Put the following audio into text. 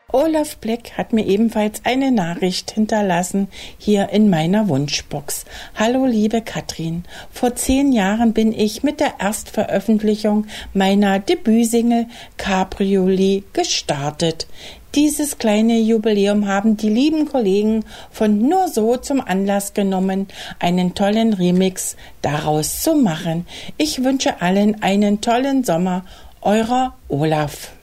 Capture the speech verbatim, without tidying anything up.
Olaf Black hat mir ebenfalls eine Nachricht hinterlassen hier in meiner Wunschbox. Hallo liebe Katrin, vor zehn Jahren bin ich mit der Erstveröffentlichung meiner Debütsingle Cabriolet gestartet. Dieses kleine Jubiläum haben die lieben Kollegen von Nur so zum Anlass genommen, einen tollen Remix daraus zu machen. Ich wünsche allen einen tollen Sommer. Eurer Olaf.